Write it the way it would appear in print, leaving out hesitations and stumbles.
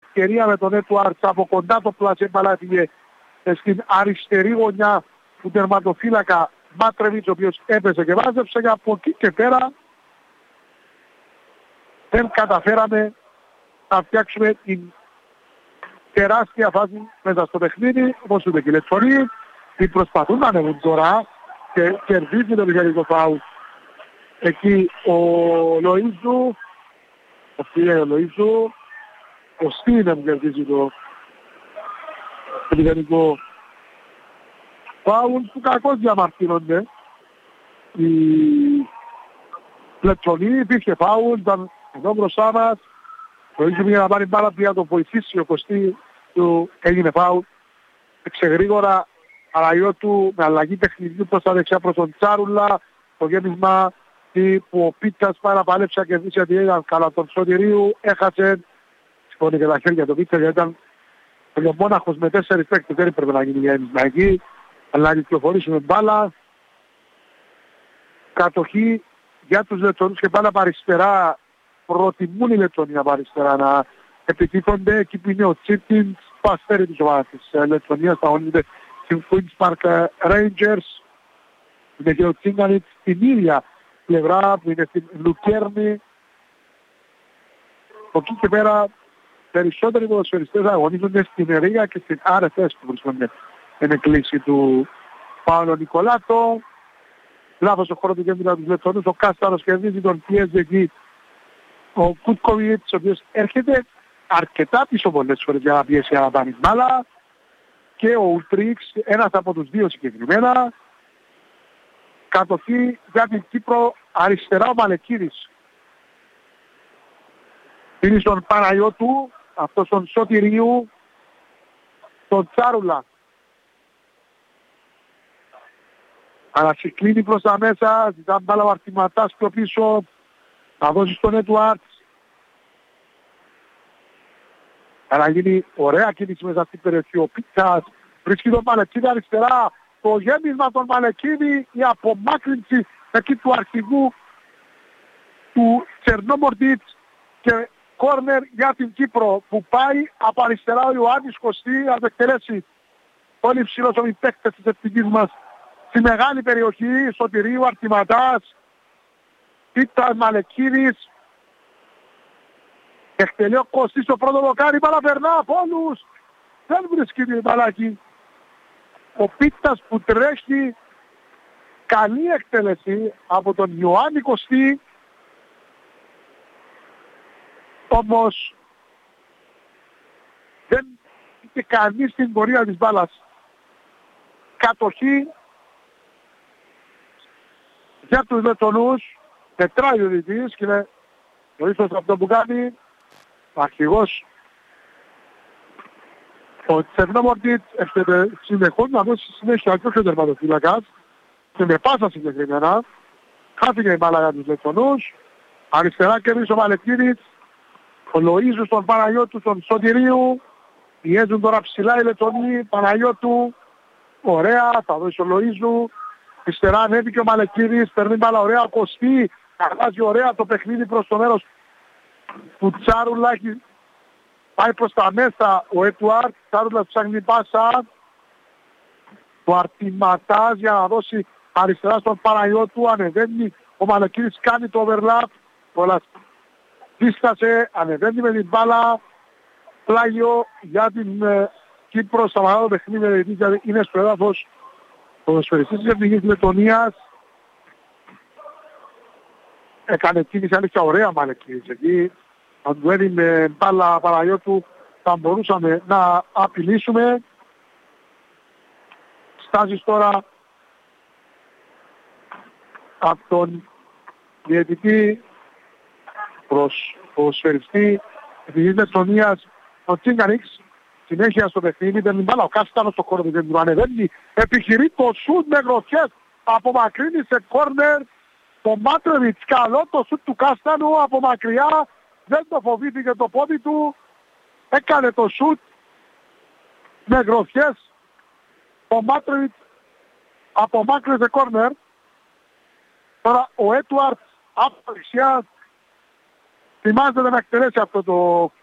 ευκαιρία με τον Edwards από κοντά το πλασέ, μπάλα έφυγε στην αριστερή γωνιά του τερματοφύλακα Μάτρεβιτς, ο οποίος έπεσε και βάζεψε, και από εκεί και πέρα δεν καταφέραμε να φτιάξουμε την τεράστια φάση μέσα στο παιχνίδι. Όπως είπε και οι Λετωνοί, οι προσπαθούν να ανέβουν τώρα και κερδίζει το μηχανικό φάουλ. Εκεί ο Λοΐζου, ο Στίνεμ κερδίζει το μηχανικό φάουλ, που κακώς διαμαρτύρονται οι Λετωνοί. Υπήρχε φάουλ, ήταν εδώ μπροστά μας. Ο Λοΐζου πήγε να πάρει μπάλα για να το βοηθήσει, ο Κωστή του έγινε φάουλ. Εξεγρήγορα Παναγιώτου με αλλαγή τεχνική προς τα δεξιά προς τον Τσάρουλα. Το γέμισμα που ο Πίτσας παραπάλεψε και δείξε ότι ήταν καλά τον Σωτηρίου. Έχασε, σηκώνει και τα χέρια του Πίτσας, γιατί ήταν μόναχος με 4 παίκτες. Δεν έπρεπε να γίνει γέμισμα εκεί, αλλά να κυκλοφορήσουμε μπάλα. Κατοχή για τους Λετωνούς και μπάλα από αριστερά. Προτιμούν οι Λετωνοί από αριστερά να επιτύχονται. Εκεί που είναι ο Τσίπτινς, το αστέρι της ομάδας της Λετωνίας, θα αγωνίζεται στην Queen's Park Rangers. Είναι και ο Τσίγκανιτς στην ίδια πλευρά που είναι στην Λουκέρνη. Από εκεί και πέρα περισσότεροι ποδοσφαιριστές αγωνίζονται στην Ρήγα και στην RFS που βρίσκονται εν εκκλήση του Παύλο Νικολάτο. Λάθος ο χώρο του κέντρου για τους Λετωνούς. Ο Κάσταρος κερδίζει τον πιέζει εκεί ο Κούτκοβιτς, ο οποίος έρχεται αρκετά πίσω πολλές φορές για να πιέσει να πάρει μπάλα, και ο Ουλτρίξ, ένας από τους δύο συγκεκριμένα. Κατοχή για την Κύπρο αριστερά ο Μαλεκίδης. Είναι στον Παναγιώτου, αυτός τον Σωτηρίου, τον Τσάρουλα. Ανασυκλίνει προς τα μέσα, ζητά μπάλα ο Αρτηματάς πιο πίσω, θα δώσει στον Edwards. Θα γίνει ωραία κίνηση μέσα στην περιοχή. Ο Πίτσας βρίσκει τον Μαλεκίδη αριστερά. Το γέμισμα των Μαλεκίδη, η απομάκρυνση εκεί του αρχηγού του Τσερνόμορντιτς και κόρνερ για την Κύπρο, που πάει από αριστερά ο Ιωάννης Κωστή. Θα εκτελέσει όλοι οι ψηλόσωμοι παίκτες της εθνικής μας στη μεγάλη περιοχή. Σωτηρίου, Αρτηματάς, Πίτσας, Μαλεκίδης. Εκτελεί ο Κωστής στο πρώτο δοκάρι, μπάλα περνά από όλους. Δεν βρίσκει την μπαλάκι. Ο Πίτσας που τρέχει, καλή εκτέλεση από τον Ιωάννη Κωστή. Όμως δεν είχε κανείς στην πορεία της μπάλας. Κατοχή για τους Λετωνούς. Μετράει ο διαιτητής και είναι το ίσως αυτό που κάνει. Ο αρχηγός ο Τσερνόμορντιτς συνεχώς να δώσει συνέχεια και ο τερματοφύλακας και με πάσα συγκεκριμένα. Χάθηκε η μπάλα για τους Λετωνούς. Αριστερά κέρδισε ο Μαλεκίδης. Ο Λοΐζου στον Παναγιώτου, στον Σωτηρίου. Πιέζουν τώρα ψηλά οι Λετωνοί. Παναγιώτου. Ωραία, θα δώσει ο Λοΐζου. Αριστερά ανέβηκε ο Μαλεκίδης. Παίρνει μπάλα ωραία ο Κωστή. Αλλάζει ωραία το παιχνίδι προς το μέρος του Τσάρουλα. Πάει προς τα μέσα ο Έτουαρτ. Τσάρουλα ψάχνει πάσα. Το Αρτηματάς για να δώσει αριστερά στον Παναγιώτου. Ανεβαίνει ο Μαλεκίδης, κάνει το overlap. Πολλά πίστασε, ανεβαίνει με την μπάλα. Πλάγιο για την Κύπρο. Σταματά το παιχνίδι, δηλαδή είναι στο έδαφος ο ποδοσφαιριστής της Εθνικής Λετωνίας. Έκανε κίνηση αλήθεια ωραία Μαλεκίδης εκεί. Αν του έδινε μπάλα Παναγιώτου θα μπορούσαμε να απειλήσουμε. Στάσεις τώρα από τον διαιτητή προς ποδοσφαιριστή της Λετωνίας, ο Τσίγκανιξ. Συνέχεια στο παιχνίδι, παίρνει μπάλα ο Κάστανος στο χώρο του κέντρου, ανεβαίνει, επιχειρεί το σουτ με γροθιές, απομακρύνει σε κόρνερ. Το Μάτρεβιτς, καλό το σουτ του Κάστανου από μακριά, δεν το φοβήθηκε το πόδι του, έκανε το σουτ με γροθιές. Ο Μάτρεβιτς απομάκρυνε κόρνερ. Τώρα ο Έτουαρτς από δεξιά θυμάστε να εκτελέσει αυτό το